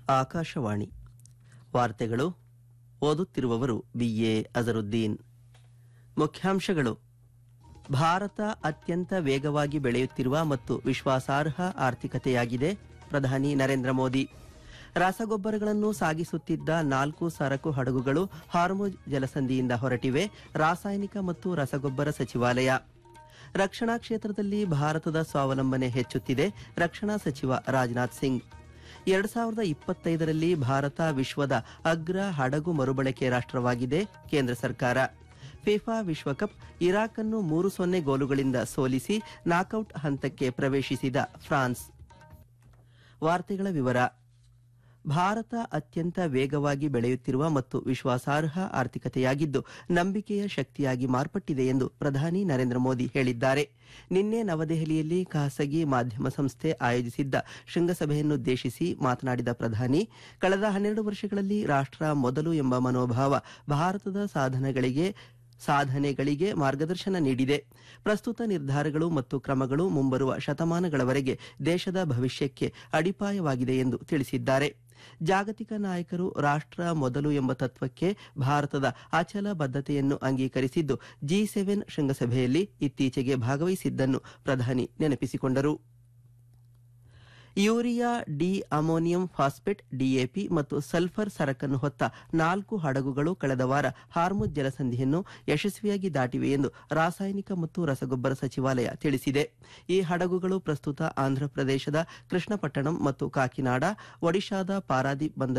ಆಕಾಶವಾಣಿ ವಾರ್ತೆಗಳು ಓದುತ್ತಿರುವವರು ಬಿಎ ಅಜರುದ್ದೀನ್. ಮುಖ್ಯಾಂಶಗಳು: ಭಾರತ ಅತ್ಯಂತ ವೇಗವಾಗಿ ಬೆಳೆಯುತ್ತಿರುವ ಮತ್ತು ವಿಶ್ವಾಸಾರ್ಹ ಆರ್ಥಿಕತೆಯಾಗಿದೆ. ಪ್ರಧಾನಿ ನರೇಂದ್ರ ಮೋದಿ. ರಸಗೊಬ್ಬರಗಳನ್ನು ಸಾಗಿಸುತ್ತಿದ್ದ 4 ಸರಕು ಹಡಗುಗಳು ಹಾರ್ಮುಜ್ ಜಲಸಂಧಿಯಿಂದ ಹೊರಟಿವೆ. ರಾಸಾಯನಿಕ ಮತ್ತು ರಸಗೊಬ್ಬರ ಸಚಿವಾಲಯ. ರಕ್ಷಣಾ ಕ್ಷೇತ್ರದಲ್ಲಿ ಭಾರತದ ಸ್ವಾವಲಂಬನೆ ಹೆಚ್ಚುತ್ತಿದೆ. ರಕ್ಷಣಾ ಸಚಿವ ರಾಜನಾಥ್ ಸಿಂಗ್. 2025ರಲ್ಲಿ ಭಾರತ ವಿಶ್ವದ ಅಗ್ರ ಹಡಗು ಮರುಬಳಕೆ ರಾಷ್ಟ್ರವಾಗಿದೆ. ಕೇಂದ್ರ ಸರ್ಕಾರ. ಫಿಫಾ ವಿಶ್ವಕಪ್ ಇರಾಕ್ ಅನ್ನು 3-0 ಗೋಲುಗಳಿಂದ ಸೋಲಿಸಿ ನಾಕೌಟ್ ಹಂತಕ್ಕೆ ಪ್ರವೇಶಿಸಿದ ಫ್ರಾನ್ಸ್. ವಾರ್ತೆಗಳ ವಿವರ. ಭಾರತ ಅತ್ಯಂತ ವೇಗವಾಗಿ ಬೆಳೆಯುತ್ತಿರುವ ಮತ್ತು ವಿಶ್ವಾಸಾರ್ಹ ಆರ್ಥಿಕತೆಯಾಗಿದ್ದು ನಂಬಿಕೆಯ ಶಕ್ತಿಯಾಗಿ ಮಾರ್ಪಟ್ಟಿದೆ ಎಂದು ಪ್ರಧಾನಿ ನರೇಂದ್ರ ಮೋದಿ ಹೇಳಿದ್ದಾರೆ. ನಿನ್ನೆ ನವದೆಹಲಿಯಲ್ಲಿ ಖಾಸಗಿ ಮಾಧ್ಯಮ ಸಂಸ್ಥೆ ಆಯೋಜಿಸಿದ್ದ ಶೃಂಗಸಭೆಯನ್ನುದ್ದೇಶಿಸಿ ಮಾತನಾಡಿದ ಪ್ರಧಾನಿ, ಕಳೆದ 12 ವರ್ಷಗಳಲ್ಲಿ ರಾಷ್ಟ್ರ ಮೊದಲು ಎಂಬ ಮನೋಭಾವ ಭಾರತದ ಸಾಧನೆಗಳಿಗೆ ಮಾರ್ಗದರ್ಶನ ನೀಡಿದೆ. ಪ್ರಸ್ತುತ ನಿರ್ಧಾರಗಳು ಮತ್ತು ಕ್ರಮಗಳು ಮುಂಬರುವ ಶತಮಾನಗಳವರೆಗೆ ದೇಶದ ಭವಿಷ್ಯಕ್ಕೆ ಅಡಿಪಾಯವಾಗಿದೆ ಎಂದು ತಿಳಿಸಿದ್ದಾರೆ. ಜಾಗತಿಕ ನಾಯಕರು ರಾಷ್ಟ್ರ ಮೊದಲು ಎಂಬ ತತ್ವಕ್ಕೆ ಭಾರತದ ಅಚಲ ಬದ್ಧತೆಯನ್ನು ಅಂಗೀಕರಿಸಿದ್ದು G7 ಶೃಂಗಸಭೆಯಲ್ಲಿ ಇತ್ತೀಚೆಗೆ ಭಾಗವಹಿಸಿದ್ದನ್ನು ಪ್ರಧಾನಿ ನೆನಪಿಸಿಕೊಂಡರು. ಯೂರಿಯಾ, ಅಮೋನಿಯಂ ಫಾಸ್ಫೇಟ್, DAP ಮತ್ತು ಸಲ್ಫರ್ ಸರಕನ್ನು ಹೊತ್ತ 4 ಹಡಗುಗಳು ಕಳೆದ ವಾರ ಹಾರ್ಮುಜ್ ಜಲಸಂಧಿಯನ್ನು ಯಶಸ್ವಿಯಾಗಿ ದಾಟಿವೆ ಎಂದು ರಾಸಾಯನಿಕ ಮತ್ತು ರಸಗೊಬ್ಬರ ಸಚಿವಾಲಯ ತಿಳಿಸಿದೆ. ಈ ಹಡಗುಗಳು ಪ್ರಸ್ತುತ ಆಂಧ್ರಪ್ರದೇಶದ ಕೃಷ್ಣಪಟ್ಟಣಂ ಮತ್ತು ಕಾಕಿನಾಡ, ಒಡಿಶಾದ ಪಾರಾದೀಪ್ ಬಂದರುಗಳಲ್ಲಿ